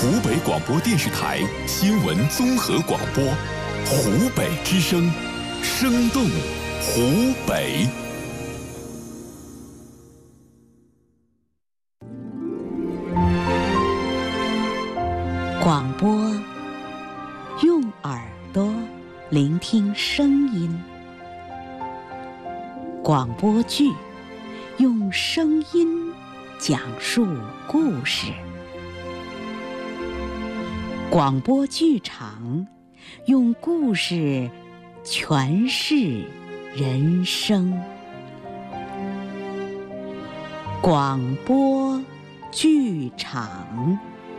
湖北广播电视台新闻综合广播，湖北之声，生动湖北。 广播，用耳朵聆听声音；广播剧，用声音讲述故事；广播剧场，用故事诠释人生。广播剧场。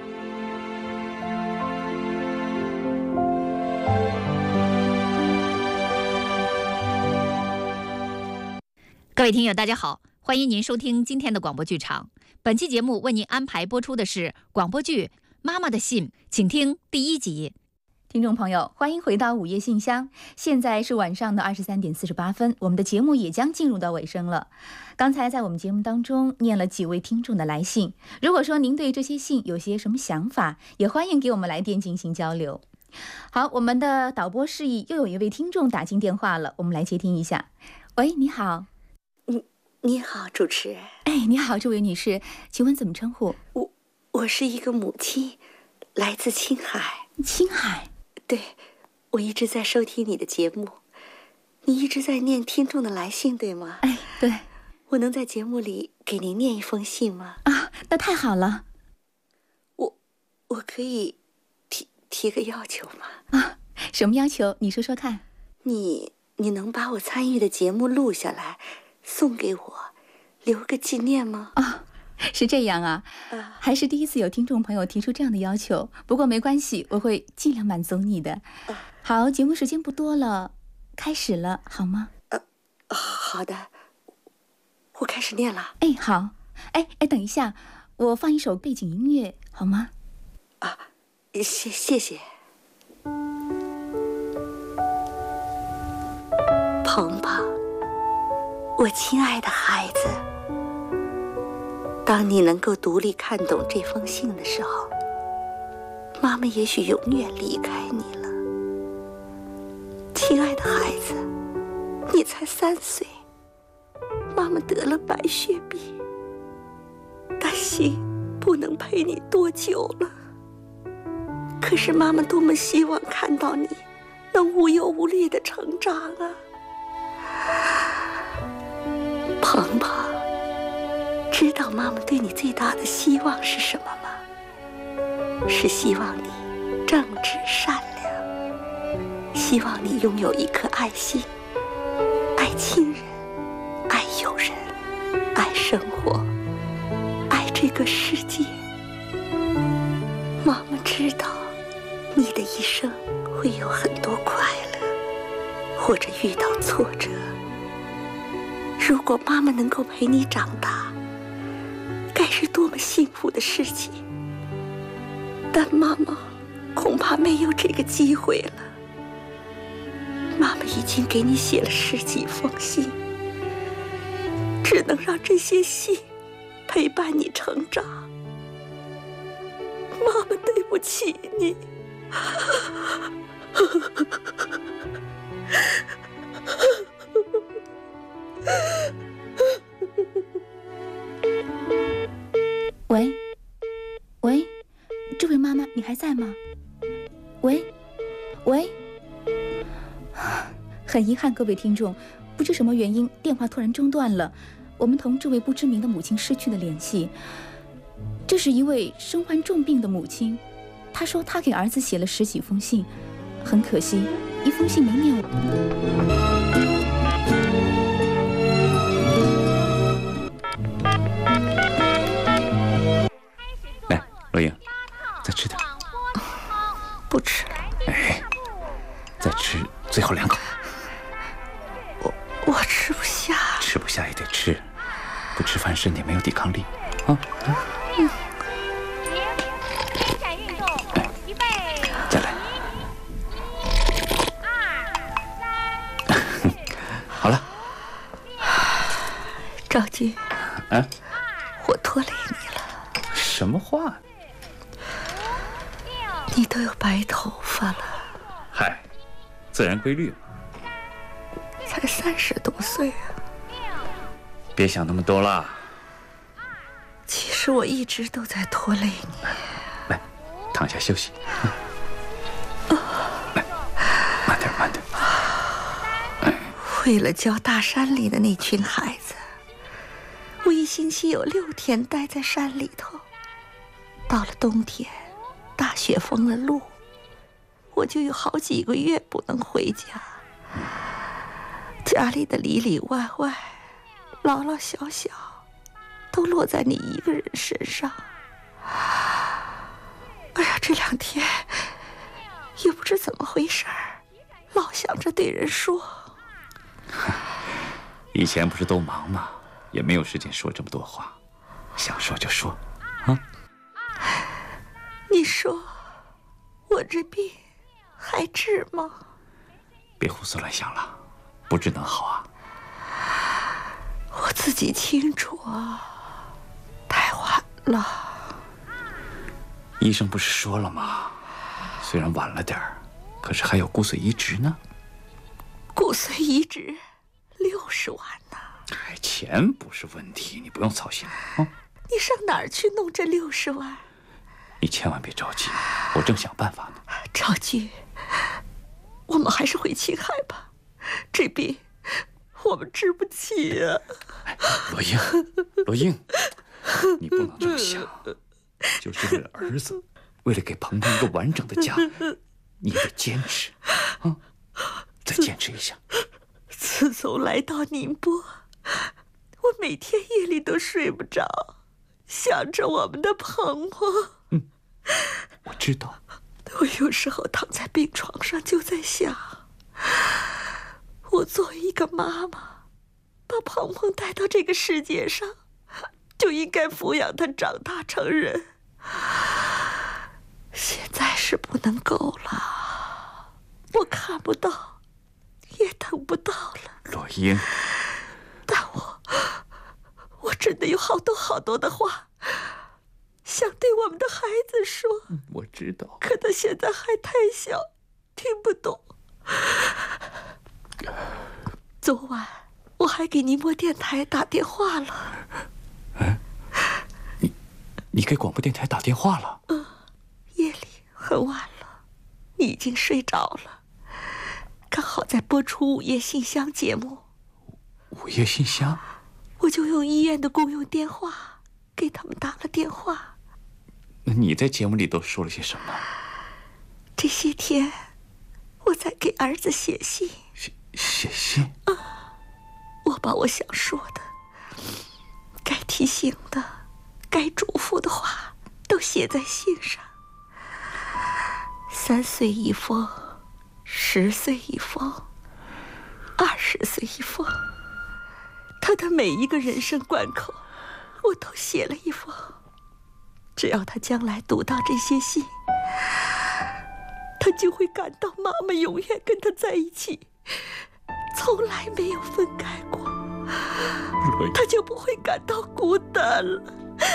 各位听友大家好，欢迎您收听今天的广播剧场。本期节目为您安排播出的是广播剧《妈妈的信》，请听第1集。 听众朋友，欢迎回到午夜信箱，现在是晚上的23点48分，我们的节目也将进入到尾声了。刚才在我们节目当中念了几位听众的来信，如果说您对这些信有些什么想法，也欢迎给我们来电进行交流。好，我们的导播示意又有一位听众打进电话了，我们来接听一下。喂，你好。 你好，主持人。 哎，你好，这位女士，请问怎么称呼？ 我是一个母亲，来自青海。 青海？ 对，我一直在收听你的节目，你一直在念听众的来信，对吗？ 哎，对。 我能在节目里给您念一封信吗？ 啊，那太好了。 我可以提个要求吗？ 啊，什么要求？你说说看。 你能把我参与的节目录下来，送给我，留个纪念吗？ 啊，是这样啊，还是第一次有听众朋友提出这样的要求，不过没关系，我会尽量满足你的。好，节目时间不多了，开始了，好吗？ 好的，我开始念了。 哎，好。哎，等一下，我放一首背景音乐，好吗？ 啊，谢谢。鹏鹏，我亲爱的孩子，当你能够独立看懂这封信的时候，妈妈也许永远离开你了。亲爱的孩子，你才3岁，妈妈得了白血病，担心不能陪你多久了。可是妈妈多么希望看到你能无忧无虑地成长啊！鹏鹏，知道妈妈对你最大的希望是什么吗？是希望你正直善良，希望你拥有一颗爱心，爱亲人，爱友人，爱生活，爱这个世界。妈妈知道你的一生会有很多快乐，或者遇到挫折。如果妈妈能够陪你长大，该是多么幸福的事情。但妈妈恐怕没有这个机会了。妈妈已经给你写了10几封信，只能让这些信陪伴你成长。妈妈对不起你。 喂，这位妈妈，你还在吗？喂，很遗憾，各位听众，不知什么原因，电话突然中断了，我们同这位不知名的母亲失去了联系。这是一位身患重病的母亲，她说她给儿子写了10几封信，很可惜，一封信没念完。 罗英，再吃点。 不吃了。 哎，再吃最后2口。 我吃不下。 吃不下也得吃，不吃饭身体没有抵抗力啊。 伸展运动，预备， 再来。 1、2、3。 好了。 赵军， 啊， 我拖累你了。 什么话？ 你都有白头发了。 嗨，自然规律嘛。 才30多岁啊！ 别想那么多了。 其实我一直都在拖累你。 来，躺下休息。来，慢点，慢点。 为了教大山里的那群孩子，我1星期有6天待在山里头。到了冬天，大雪封了路，我就有好几个月不能回家。家里的里里外外，老老小小，都落在你一个人身上。哎呀，这2天也不知怎么回事儿，老想着对人说。 以前不是都忙吗？也没有时间说这么多话，想说就说，啊？ 你说，我这病还治吗？ 别胡思乱想了，不治能好啊。 我自己清楚啊，太晚了。 医生不是说了吗？虽然晚了点儿，可是还有骨髓移植呢。 骨髓移植60万呢。 哎，钱不是问题，你不用操心啊。 你上哪儿去弄这60万？ 你千万别着急，我正想办法呢。 着急？我们还是回青海吧，这病我们治不起啊。 哎，罗英，你不能这么想。就是为了儿子，为了给鹏鹏一个完整的家，你得坚持啊！再坚持一下。 自从来到宁波，我每天夜里都睡不着，想着我们的鹏鹏。 我知道。 我有时候躺在病床上就在想，我作为一个妈妈，把鹏鹏带到这个世界上，就应该抚养他长大成人。现在是不能够了，我看不到，也等不到了。 罗英， 但我真的有好多的话想对我们的孩子说。 我知道， 可他现在还太小，听不懂。昨晚我还给宁波电台打电话了。 你给广播电台打电话了？ 夜里很晚了，你已经睡着了，刚好在播出午夜信箱节目。 午夜信箱？ 我就用医院的公用电话给他们打了电话。 那你在节目里都说了些什么？ 这些天我在给儿子写信。 写信？ 我把我想说的、该提醒的、该嘱咐的话都写在信上。3岁一封，10岁一封，20岁一封。他的每一个人生关口，我都写了一封。只要他将来读到这些信，他就会感到妈妈永远跟他在一起，从来没有分开过，他就不会感到孤单了。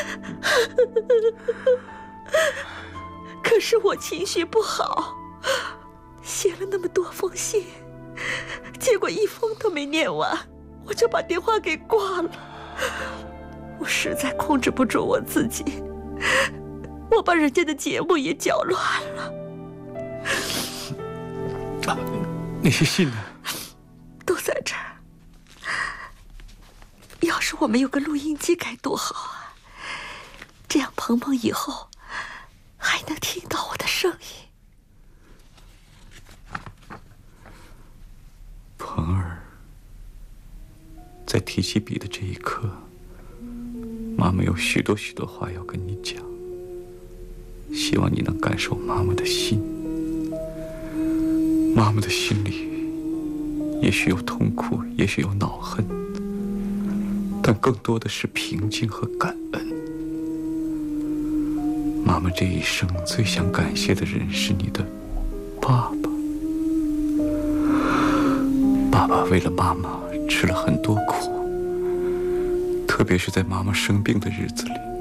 可是我情绪不好，写了那么多封信，结果1封都没念完，我就把电话给挂了。我实在控制不住我自己，我把人家的节目也搅乱了。 那些信呢？ 都在这儿。要是我们有个录音机该多好啊！这样鹏鹏以后还能听到我的声音。 鹏儿，在提起笔的这一刻，妈妈有许多话要跟你讲，希望你能感受妈妈的心。妈妈的心里也许有痛苦，也许有恼恨，但更多的是平静和感恩。妈妈这一生最想感谢的人是你的爸爸。爸爸为了妈妈吃了很多苦，特别是在妈妈生病的日子里。